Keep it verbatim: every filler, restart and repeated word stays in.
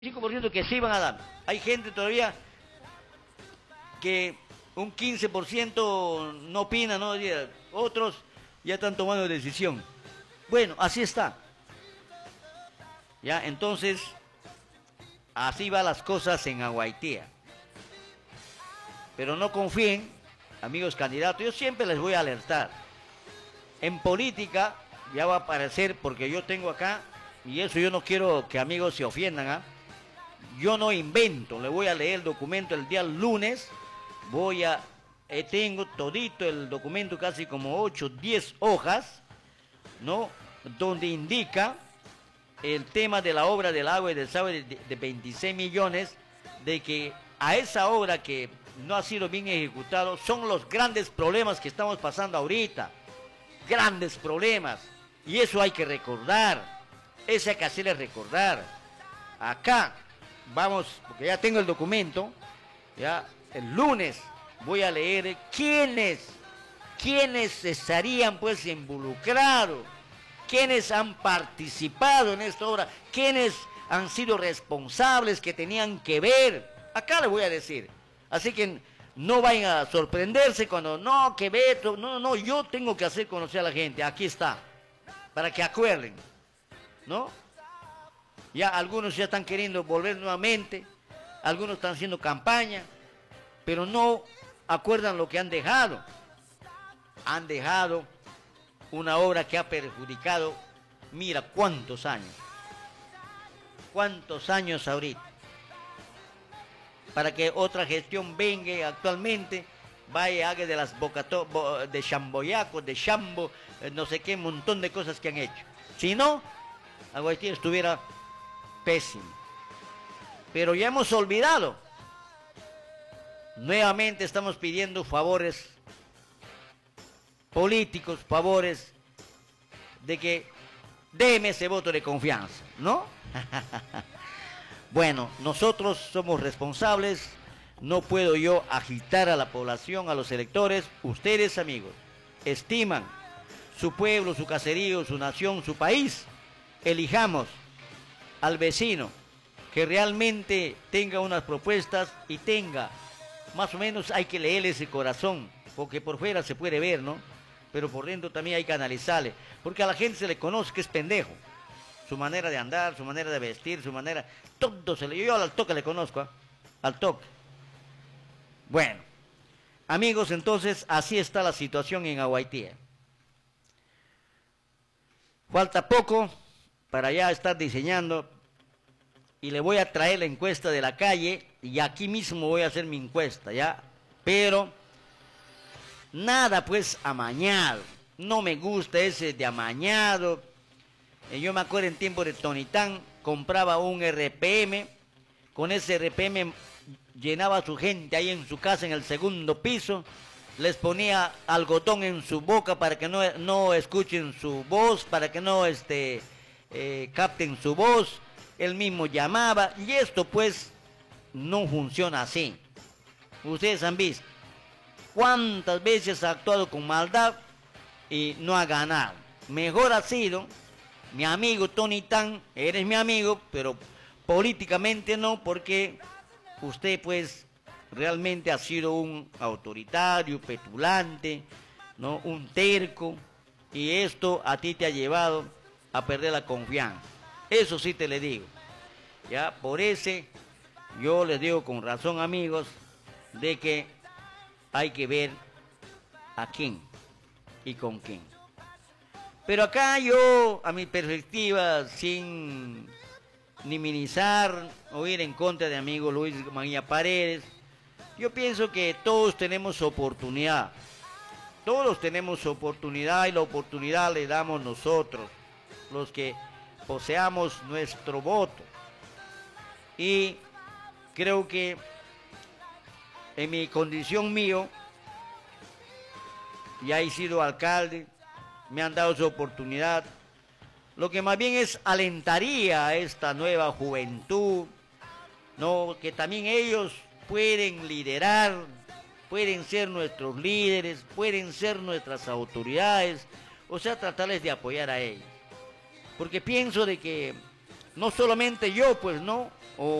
cinco por ciento que sí van a dar. Hay gente todavía que un quince por ciento no opina, ¿no? Otros ya están tomando decisión. Bueno, así está. Ya, entonces, así van las cosas en Aguaitía. Pero no confíen, amigos candidatos, yo siempre les voy a alertar. En política ya va a aparecer, porque yo tengo acá, y eso yo no quiero que amigos se ofendan, ¿ah? Yo no invento, le voy a leer el documento el día lunes, voy a, eh, tengo todito el documento, casi como ocho, diez hojas, ¿no? Donde indica el tema de la obra del agua y del sabe de, de veintiséis millones, de que a esa obra que no ha sido bien ejecutado, son los grandes problemas que estamos pasando ahorita, grandes problemas, y eso hay que recordar, eso hay que hacerle recordar. Acá, vamos, porque ya tengo el documento, ya el lunes voy a leer quiénes, quiénes estarían pues involucrados, quiénes han participado en esta obra, quiénes han sido responsables, que tenían que ver. Acá le voy a decir. Así que no vayan a sorprenderse cuando, no, que Beto, no, no, yo tengo que hacer conocer a la gente. Aquí está, para que acuerden, ¿no? Ya algunos ya están queriendo volver nuevamente, algunos están haciendo campaña, pero no acuerdan lo que han dejado. Han dejado una obra que ha perjudicado, mira cuántos años, cuántos años ahorita, para que otra gestión venga actualmente, vaya, haga de las bocato, de chamboyacos, de chambo, no sé qué, un montón de cosas que han hecho. Si no, Aguaitía estuviera pésimo. Pero ya hemos olvidado. Nuevamente estamos pidiendo favores políticos, favores de que déme ese voto de confianza, ¿no? Bueno, nosotros somos responsables, no puedo yo agitar a la población, a los electores. Ustedes, amigos, estiman su pueblo, su caserío, su nación, su país. Elijamos al vecino que realmente tenga unas propuestas y tenga, más o menos hay que leerle ese corazón, porque por fuera se puede ver, ¿no? Pero por dentro también hay que analizarle, porque a la gente se le conoce que es pendejo. Su manera de andar, su manera de vestir, su manera, todo se le... Yo al toque le conozco, ¿eh? Al toque. Bueno, amigos, entonces así está la situación en Aguaitía. Falta poco para ya estar diseñando y le voy a traer la encuesta de la calle y aquí mismo voy a hacer mi encuesta, ¿ya? Pero nada pues amañado, no me gusta ese de amañado. Eh, yo me acuerdo en tiempo de Tonitán, compraba un R P M, con ese R P M llenaba a su gente ahí en su casa en el segundo piso, les ponía algodón en su boca para que no, no escuchen su voz, para que no este, eh, capten su voz, él mismo llamaba, y esto pues no funciona así. Ustedes han visto cuántas veces ha actuado con maldad y no ha ganado. Mejor ha sido, mi amigo Tonitán, eres mi amigo, pero políticamente no, porque usted pues realmente ha sido un autoritario, petulante, ¿no? Un terco, y esto a ti te ha llevado a perder la confianza. Eso sí te le digo. Ya, por ese, yo les digo con razón, amigos, de que hay que ver a quién y con quién. Pero acá yo, a mi perspectiva, sin ni minimizar o ir en contra de amigo Luis María Paredes, yo pienso que todos tenemos oportunidad. Todos tenemos oportunidad y la oportunidad le damos nosotros, los que poseamos nuestro voto. Y creo que en mi condición mío, ya he sido alcalde, me han dado su oportunidad. Lo que más bien es alentaría a esta nueva juventud, ¿no? Que también ellos pueden liderar, pueden ser nuestros líderes, pueden ser nuestras autoridades, o sea, tratarles de apoyar a ellos. Porque pienso de que no solamente yo, pues no, o